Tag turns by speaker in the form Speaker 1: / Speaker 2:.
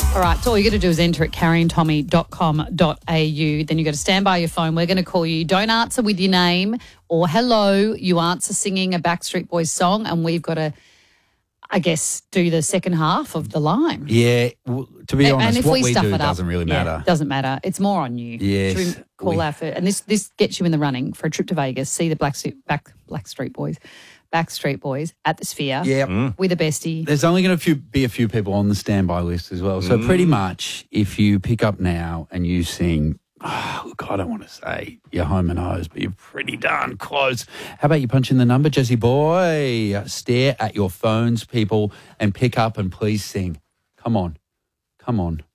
Speaker 1: All right, so all you got to do is enter at carrieandtommy.com.au. Then you got to stand by your phone. We're going to call you. Don't answer with your name or hello. You answer singing a Backstreet Boys song, and we've got to, I guess, do the second half of the line.
Speaker 2: Yeah, to be honest,
Speaker 1: and if
Speaker 2: what
Speaker 1: we
Speaker 2: we
Speaker 1: stuff
Speaker 2: do
Speaker 1: it up,
Speaker 2: doesn't really matter.
Speaker 1: Yeah, doesn't matter. It's more on you.
Speaker 2: Yes.
Speaker 1: Should we call our first? And this gets you in the running for a trip to Vegas, see the Backstreet Boys at the Sphere.
Speaker 2: Yeah.
Speaker 1: With a bestie.
Speaker 2: There's only going to be a few people on the standby list as well. So pretty much if you pick up now and you sing, look, I don't want to say you're home and hose, but you're pretty darn close. How about you punch in the number, Jesse boy? Stare at your phones, people, and pick up and please sing. Come on. Come on.